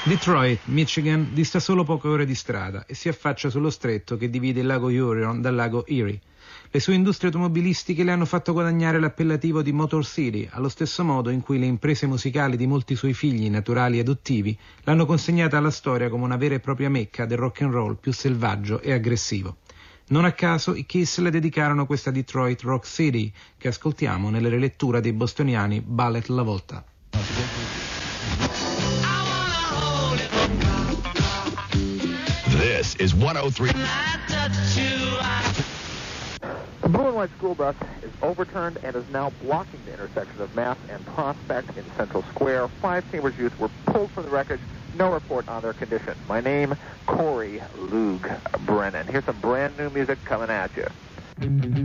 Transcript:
Detroit, Michigan, dista solo poche ore di strada e si affaccia sullo stretto che divide il lago Huron dal lago Erie. Le sue industrie automobilistiche le hanno fatto guadagnare l'appellativo di Motor City, allo stesso modo in cui le imprese musicali di molti suoi figli naturali e adottivi l'hanno consegnata alla storia come una vera e propria mecca del rock and roll più selvaggio e aggressivo. Non a caso i Kiss le dedicarono questa Detroit Rock City, che ascoltiamo nella rilettura dei bostoniani Ballet alla volta. This is 103. The blue and white school bus is overturned and is now blocking the intersection of Mass and Prospect in Central Square. 5 Cambridge youth were pulled from the wreckage. No report on their condition. My name, Corey Luke Brennan. Here's some brand new music coming at you.